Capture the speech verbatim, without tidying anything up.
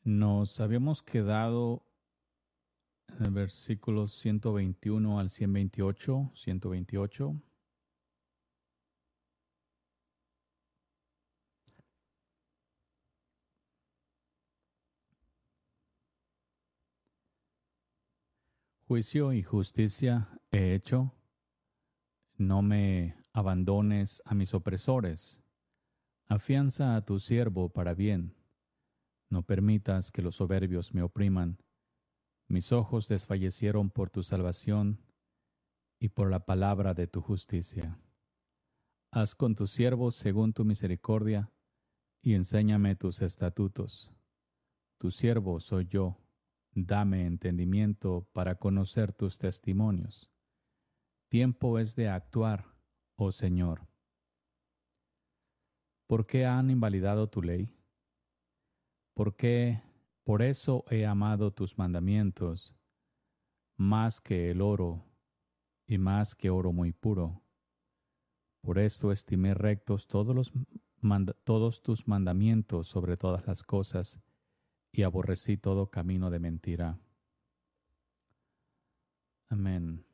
Nos habíamos quedado en el versículo ciento veintiuno al ciento veintiocho, ciento veintiocho. Juicio y justicia he hecho, no me abandones a mis opresores. Afianza a tu siervo para bien. No permitas que los soberbios me opriman. Mis ojos desfallecieron por tu salvación y por la palabra de tu justicia. Haz con tu siervo según tu misericordia y enséñame tus estatutos. Tu siervo soy yo. Dame entendimiento para conocer tus testimonios. Tiempo es de actuar, oh Señor. ¿Por qué han invalidado tu ley? ¿Por qué? Por eso he amado tus mandamientos, más que el oro y más que oro muy puro. Por esto estimé rectos todos, los manda- todos tus mandamientos sobre todas las cosas, y aborrecí todo camino de mentira. Amén.